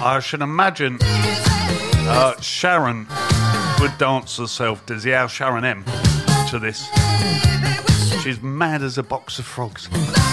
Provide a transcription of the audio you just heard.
I should imagine Sharon would dance herself dizzy. How Sharon M to this. She's mad as a box of frogs.